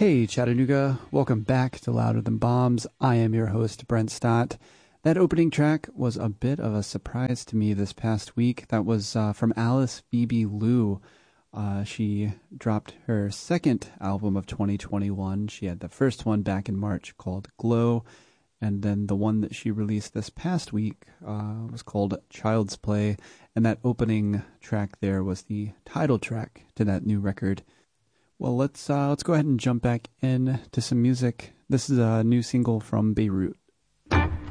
Hey, Chattanooga. Welcome back to Louder Than Bombs. I am your host, Brent Stott. That opening track was a bit of a surprise to me this past week. That was from Alice Phoebe Liu. She dropped her second album of 2021. She had the first one back in March called Glow, and then the one that she released this past week was called Child's Play, and that opening track there was the title track to that new record. Well, let's go ahead and jump back in to some music. This is a new single from Beirut.